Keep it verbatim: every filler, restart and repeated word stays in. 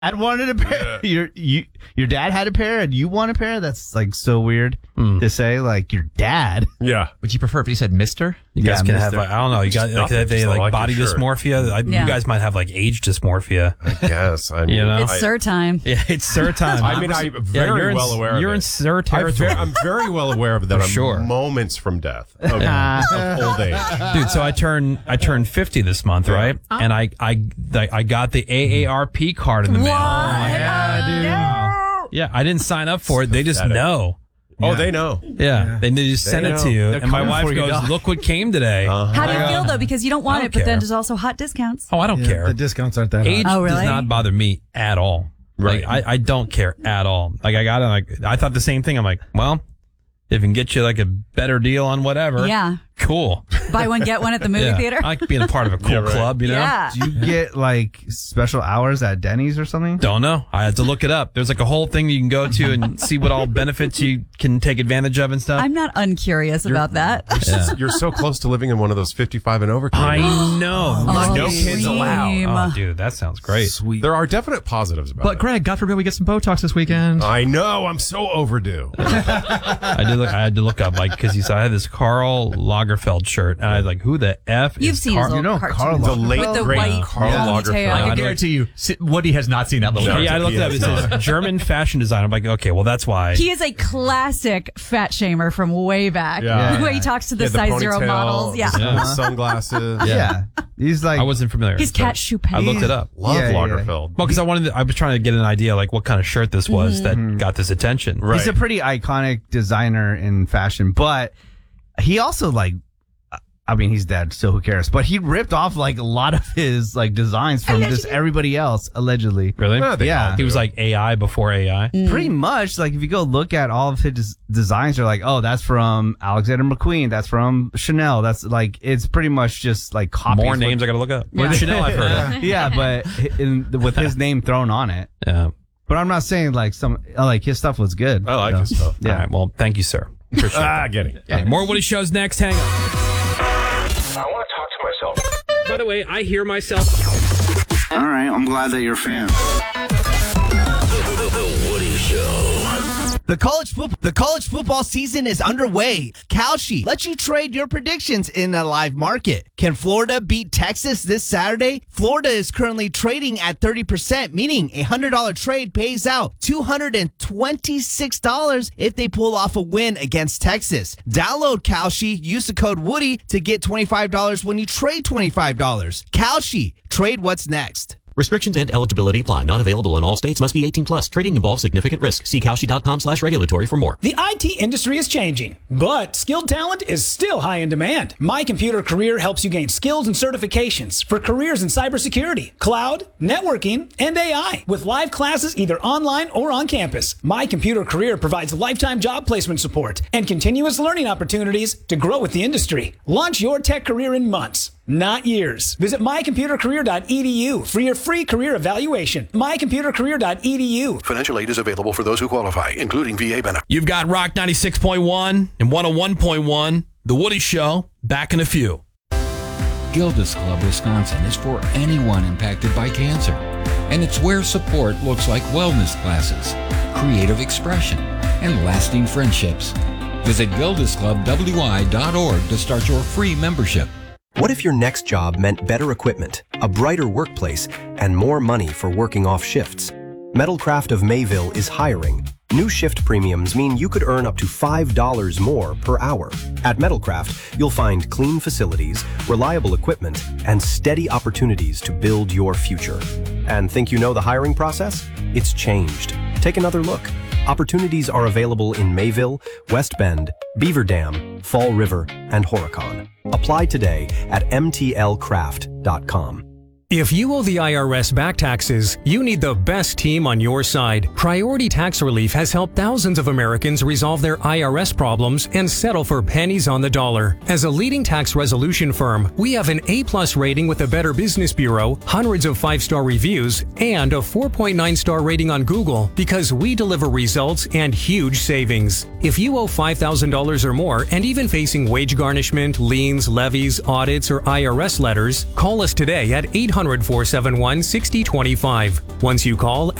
dad wanted a pair. Yeah. Your you your dad had a pair and you want a pair? That's like so weird mm. to say. Like your dad. Yeah. Would you prefer if you said Mister? You yeah, guys can Mister have like, I don't know. You got like they, they like, like body dysmorphia. I, yeah. You guys might have like age dysmorphia. I guess. I mean, you know? It's I, sir time. Yeah, it's sir time. I mean, I'm very yeah, you're well in, aware. You're of in it. sir territory. I'm very, I'm very well aware of that. For I'm sure. moments from death of, of old age, dude. So I turned I turned fifty this month, yeah. right? Oh. And I I I got the A A R P card in the mail. What? Oh, yeah, dude. No. Yeah, I didn't sign up for it. They just know. Oh, yeah. they know. Yeah, they, they just they send know. it to you. They're and my wife goes, go. look what came today. Uh-huh. How do you feel, though? Because you don't want don't it, but care. then there's also hot discounts. Oh, I don't yeah, care. The discounts aren't that Age high. Oh, really? does not bother me at all. Right. Like, I, I don't care at all. Like, I got it. Like, I thought the same thing. I'm like, well, if it can get you like a better deal on whatever. Yeah. Cool. Buy one, get one at the movie yeah. theater. I like being a part of a cool yeah, right. club, you know? Yeah. Do you get like special hours at Denny's or something? Don't know. I had to look it up. There's like a whole thing you can go to and see what all benefits you can take advantage of and stuff. I'm not uncurious You're, about that. You're, yeah. you're so close to living in one of those fifty-five and over communities. I know. Oh, no kids allowed. lame. Oh, dude, that sounds great. Sweet. There are definite positives about But it. Greg, God forbid we get some Botox this weekend. I know. I'm so overdue. I did. Look, I had to look up like because I had this Karl Lagerfeld shirt, and I was like, "Who the f You've is seen Karl?" his You know, cartoon. Karl The late With the great white Karl yeah. Lagerfeld. ponytail. I I can guarantee you, Woody has not seen that little Yeah, I looked it up. It says German fashion design. I'm like, okay, well, that's why. He is a classic fat shamer from way back. Yeah. The way he talks to the Yeah, the size zero ponytail, models. Yeah. the Yeah. sunglasses. Yeah. He's like, I wasn't familiar. He's so Cat Choupette. I looked it up. Love Yeah, yeah, Lagerfeld. Well, because I wanted, to, I was trying to get an idea like what kind of shirt this was Mm-hmm. that got this attention. Right. he's a pretty iconic designer in fashion, but he also like, I mean, he's dead, so who cares? But he ripped off like a lot of his like designs from just everybody else, allegedly. Really? Yeah, they Yeah. all He was do. like A I before A I. Pretty much, like if you go look at all of his designs, they're like, oh, that's from Alexander McQueen, that's from Chanel, that's like, it's pretty much just like copies. More names I got to look up. Yeah. Chanel I've heard of. Yeah, but in, with his name thrown on it. Yeah. But I'm not saying like some like his stuff was good. I like so, his stuff. Yeah. All right, well, thank you, sir. Appreciate it. Ah, getting it. All right, more Woody shows next. Hang on. I want to talk to myself. By the way, I hear myself. All right, I'm glad that you're a fan. The Woody Show. The college football the college football season is underway. Kalshi lets you trade your predictions in a live market. Can Florida beat Texas this Saturday? Florida is currently trading at thirty percent, meaning a one hundred dollars trade pays out two hundred twenty-six dollars if they pull off a win against Texas. Download Kalshi, use the code Woody to get twenty-five dollars when you trade twenty-five dollars. Kalshi, trade what's next. Restrictions and eligibility apply. Not available in all states. Must be eighteen plus. Trading involves significant risk. See Kalshi.com slash regulatory for more. The I T industry is changing, but skilled talent is still high in demand. My Computer Career helps you gain skills and certifications for careers in cybersecurity, cloud, networking, and A I with live classes either online or on campus. My Computer Career provides lifetime job placement support and continuous learning opportunities to grow with the industry. Launch your tech career in months, not years. Visit my computer career dot e d u for your free career evaluation. my computer career dot e d u. Financial aid is available for those who qualify, including V A benefits. You've got Rock ninety-six point one and one oh one point one. The Woody Show. Back in a few. Gilda's Club Wisconsin is for anyone impacted by cancer. And it's where support looks like wellness classes, creative expression, and lasting friendships. Visit gildas club w i dot org to start your free membership. What if your next job meant better equipment, a brighter workplace, and more money for working off shifts? Metalcraft of Mayville is hiring. New shift premiums mean you could earn up to five dollars more per hour. At Metalcraft, you'll find clean facilities, reliable equipment, and steady opportunities to build your future. And think you know the hiring process? It's changed. Take another look. Opportunities are available in Mayville, West Bend, Beaver Dam, Fall River, and Horicon. Apply today at m t l craft dot com. If you owe the I R S back taxes, you need the best team on your side. Priority Tax Relief has helped thousands of Americans resolve their I R S problems and settle for pennies on the dollar. As a leading tax resolution firm, we have an A-plus rating with the Better Business Bureau, hundreds of five-star reviews, and a four point nine star rating on Google because we deliver results and huge savings. If you owe five thousand dollars or more and even facing wage garnishment, liens, levies, audits, or I R S letters, call us today at eight hundred hundred, four seven one, six zero two five. Once you call,